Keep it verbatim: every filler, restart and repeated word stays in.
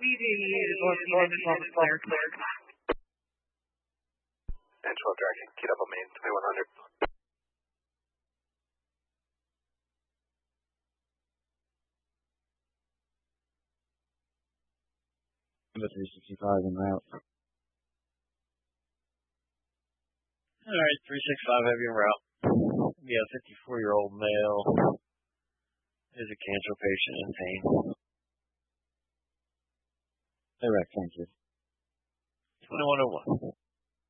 B D fourteen clear. And twelve tracking, keyed up on main, twenty-one hundred. Number three sixty-five en route. Alright, three sixty-five heavy en route. We have a fifty-four-year-old male. Is a cancer patient in pain. Direct, thank you. twenty-one oh one.